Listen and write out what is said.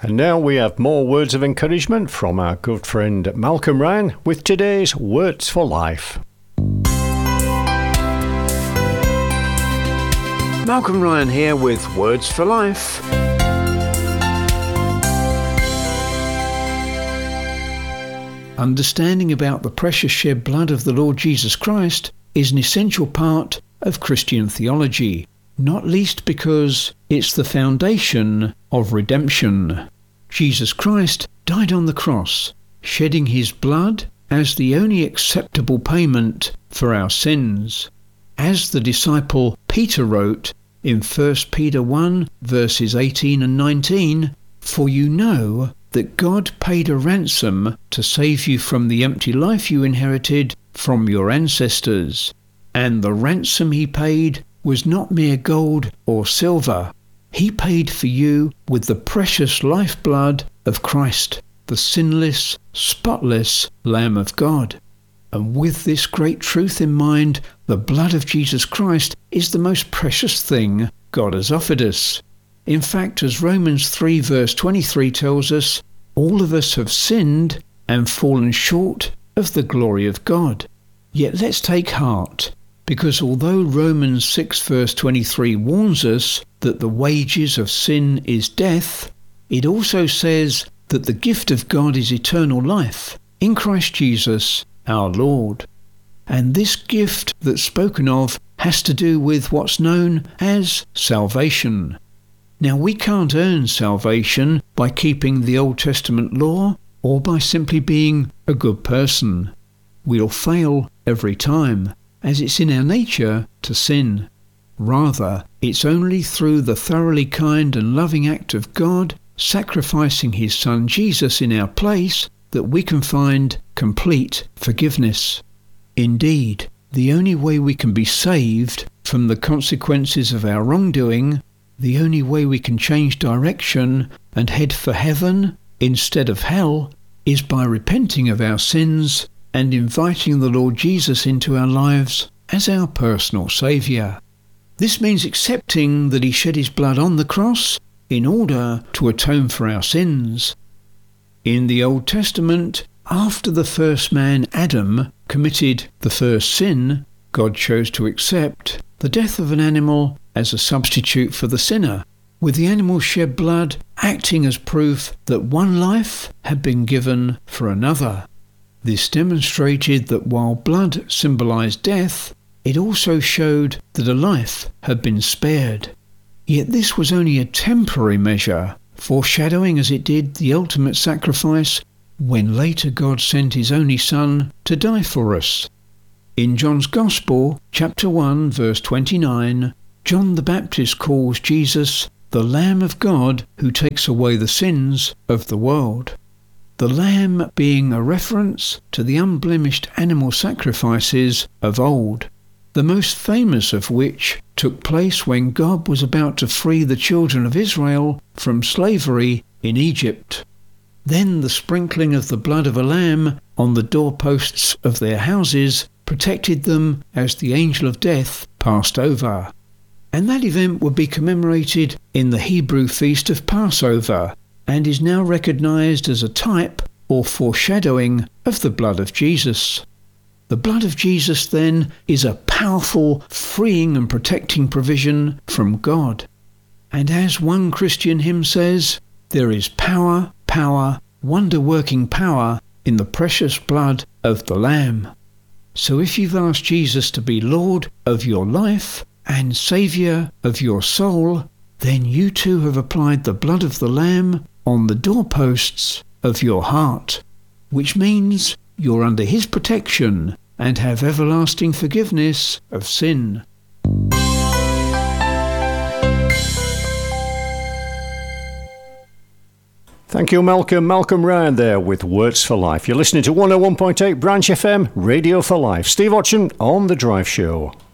And now we have more words of encouragement from our good friend Malcolm Ryan with today's Words for Life. Malcolm Ryan here with Words for Life. Understanding about the precious shed blood of the Lord Jesus Christ is an essential part of Christian theology, not least because it's the foundation of redemption. Jesus Christ died on the cross, shedding his blood as the only acceptable payment for our sins. As the disciple Peter wrote in 1 Peter 1 verses 18 and 19, "For you know that God paid a ransom to save you from the empty life you inherited from your ancestors. And the ransom he paid was not mere gold or silver. He paid for you with the precious lifeblood of Christ, the sinless, spotless Lamb of God." And with this great truth in mind, the blood of Jesus Christ is the most precious thing God has offered us. In fact, as Romans 3 verse 23 tells us, all of us have sinned and fallen short of the glory of God. Yet let's take heart, because although Romans 6 verse 23 warns us that the wages of sin is death, it also says that the gift of God is eternal life in Christ Jesus our Lord. And this gift that's spoken of has to do with what's known as salvation. Now, we can't earn salvation by keeping the Old Testament law or by simply being a good person. We'll fail every time, as it's in our nature to sin. Rather, it's only through the thoroughly kind and loving act of God sacrificing his Son Jesus in our place that we can find complete forgiveness. Indeed, the only way we can be saved from the consequences of our wrongdoing, the only way we can change direction and head for heaven instead of hell, is by repenting of our sins and inviting the Lord Jesus into our lives as our personal Saviour. This means accepting that he shed his blood on the cross in order to atone for our sins. In the Old Testament, after the first man, Adam, committed the first sin, God chose to accept the death of an animal as a substitute for the sinner, with the animal's shed blood acting as proof that one life had been given for another. This demonstrated that while blood symbolized death, it also showed that a life had been spared. Yet this was only a temporary measure, foreshadowing as it did the ultimate sacrifice when later God sent his only Son to die for us. In John's Gospel, chapter 1, verse 29, John the Baptist calls Jesus the Lamb of God who takes away the sins of the world. The lamb being a reference to the unblemished animal sacrifices of old, the most famous of which took place when God was about to free the children of Israel from slavery in Egypt. Then the sprinkling of the blood of a lamb on the doorposts of their houses protected them as the angel of death passed over. And that event would be commemorated in the Hebrew feast of Passover and is now recognized as a type or foreshadowing of the blood of Jesus. The blood of Jesus, then, is a powerful, freeing and protecting provision from God. And as one Christian hymn says, there is power, wonder-working power in the precious blood of the Lamb. So if you've asked Jesus to be Lord of your life and Saviour of your soul, then you too have applied the blood of the Lamb on the doorposts of your heart, which means you're under his protection and have everlasting forgiveness of sin. Thank you, Malcolm. Malcolm Ryan there with Words for Life. You're listening to 101.8 Branch FM, Radio for Life. Steve Hodgson on The Drive Show.